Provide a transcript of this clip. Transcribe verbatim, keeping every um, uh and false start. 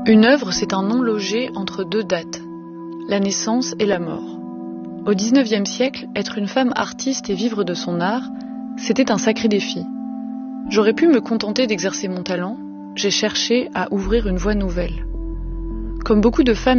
Une œuvre, c'est un nom logé entre deux dates, la naissance et la mort. Au dix-neuvième siècle, être une femme artiste et vivre de son art, c'était un sacré défi. J'aurais pu me contenter d'exercer mon talent, j'ai cherché à ouvrir une voie nouvelle. Comme beaucoup de femmes